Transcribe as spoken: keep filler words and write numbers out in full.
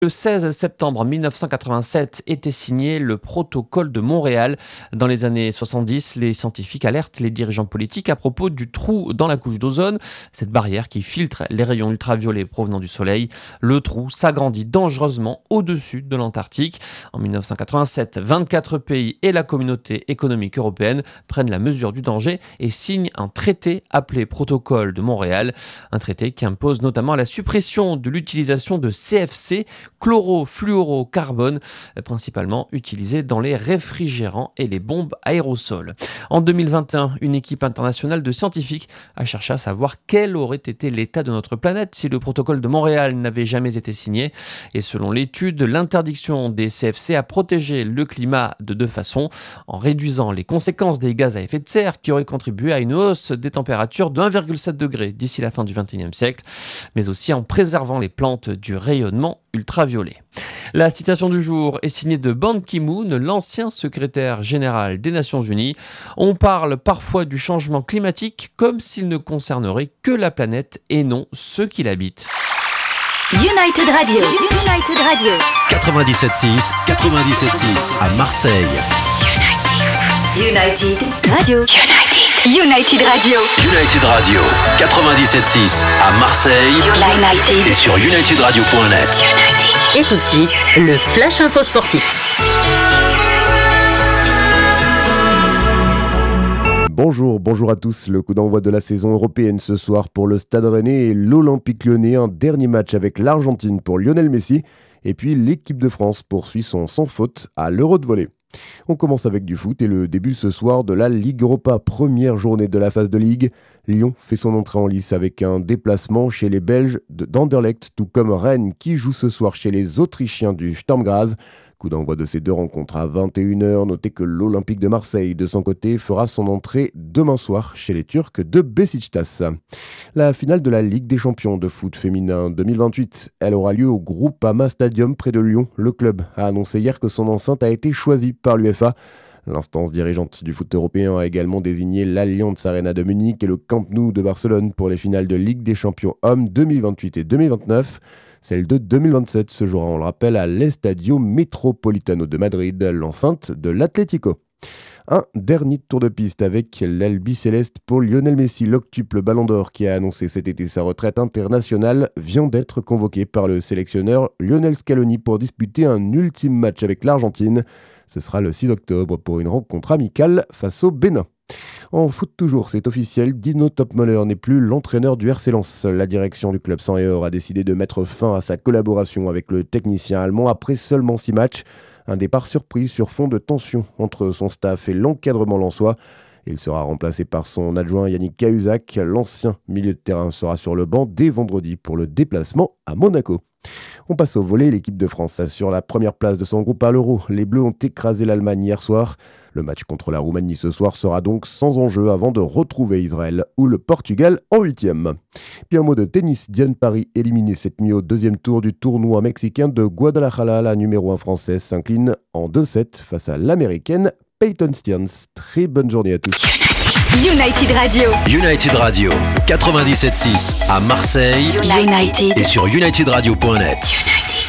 Le seize septembre mille neuf cent quatre-vingt-sept était signé le protocole de Montréal. Dans les années soixante-dix, les scientifiques alertent les dirigeants politiques à propos du trou dans la couche d'ozone, cette barrière qui filtre les rayons ultraviolets provenant du soleil. Le trou s'agrandit dangereusement au-dessus de l'Antarctique. En mille neuf cent quatre-vingt-sept, vingt-quatre pays et la communauté économique européenne prennent la mesure du danger et signent un traité appelé protocole de Montréal. Un traité qui impose notamment la suppression de l'utilisation de C F C, chlorofluorocarbone, principalement utilisé dans les réfrigérants et les bombes aérosols. En deux mille vingt et un, une équipe internationale de scientifiques a cherché à savoir quel aurait été l'état de notre planète si le protocole de Montréal n'avait jamais été signé. Et selon l'étude, l'interdiction des C F C a protégé le climat de deux façons, en réduisant les conséquences des gaz à effet de serre qui auraient contribué à une hausse des températures de un virgule sept degré d'ici la fin du vingt et unième siècle, mais aussi en préservant les plantes du rayonnement ultraviolet. La citation du jour est signée de Ban Ki-moon, l'ancien secrétaire général des Nations Unies. On parle parfois du changement climatique comme s'il ne concernerait que la planète et non ceux qui l'habitent. United Radio, United Radio. quatre-vingt-dix-sept six, quatre-vingt-dix-sept six à Marseille. United, United Radio. United. United Radio. United Radio, quatre-vingt-dix-sept six à Marseille. United. Et sur united radio point net. Et tout de suite, le Flash Info Sportif. Bonjour, bonjour à tous. Le coup d'envoi de la saison européenne ce soir pour le Stade Rennais et l'Olympique Lyonnais. Un dernier match avec l'Argentine pour Lionel Messi. Et puis l'équipe de France poursuit son sans faute à l'Euro de volley. On commence avec du foot et le début ce soir de la Ligue Europa, première journée de la phase de Ligue. Lyon fait son entrée en lice avec un déplacement chez les Belges d'Anderlecht, tout comme Rennes qui joue ce soir chez les Autrichiens du Sturm Graz. Coup d'envoi de ces deux rencontres à vingt et une heures. Notez que l'Olympique de Marseille, de son côté, fera son entrée demain soir chez les Turcs de Beşiktaş. La finale de la Ligue des champions de foot féminin deux mille vingt-huit, elle aura lieu au Groupama Stadium près de Lyon. Le club a annoncé hier que son enceinte a été choisie par l'UEFA. L'instance dirigeante du foot européen a également désigné l'Allianz Arena de Munich et le Camp Nou de Barcelone pour les finales de Ligue des champions hommes deux mille vingt-huit et deux mille vingt-neuf. Celle de deux mille vingt-sept se jouera, on le rappelle, à l'Estadio Metropolitano de Madrid, l'enceinte de l'Atlético. Un dernier tour de piste avec l'Albi-Céleste pour Lionel Messi, l'octuple Ballon d'Or qui a annoncé cet été sa retraite internationale, vient d'être convoqué par le sélectionneur Lionel Scaloni pour disputer un ultime match avec l'Argentine. Ce sera le six octobre pour une rencontre amicale face au Bénin. En foot toujours, c'est officiel, Dino Topmöller n'est plus l'entraîneur du R C Lens. La direction du club sang et or a décidé de mettre fin à sa collaboration avec le technicien allemand après seulement six matchs. Un départ surprise sur fond de tension entre son staff et l'encadrement lensois. Il sera remplacé par son adjoint Yannick Cahuzac. L'ancien milieu de terrain sera sur le banc dès vendredi pour le déplacement à Monaco. On passe au volley, l'équipe de France assure la première place de son groupe à l'Euro. Les Bleus ont écrasé l'Allemagne hier soir. Le match contre la Roumanie ce soir sera donc sans enjeu avant de retrouver Israël ou le Portugal en huitième. Puis un mot de tennis, Diane Paris éliminée cette nuit au deuxième tour du tournoi mexicain de Guadalajara. La numéro un française s'incline en deux sept face à l'américaine Peyton Stearns. Très bonne journée à tous. United Radio. United Radio, quatre-vingt-dix-sept six à Marseille. United. Et sur united radio point net.